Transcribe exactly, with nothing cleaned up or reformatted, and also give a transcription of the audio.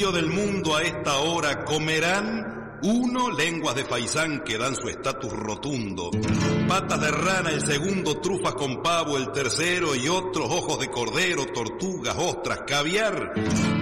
del mundo a esta hora comerán uno, lenguas de faisán que dan su estatus rotundo, patas de rana el segundo, trufas con pavo el tercero y otros ojos de cordero, tortugas, ostras, caviar,